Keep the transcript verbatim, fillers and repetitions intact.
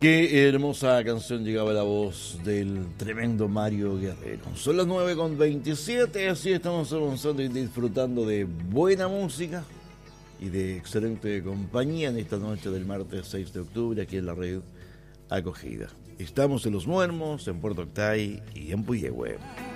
Qué hermosa canción llegaba la voz del tremendo Mario Guerrero. Son las nueve con veintisiete, así estamos avanzando y disfrutando de buena música y de excelente compañía en esta noche del martes seis de octubre aquí en la red Acogida. Estamos en Los Muermos, en Puerto Octay y en Puyehue.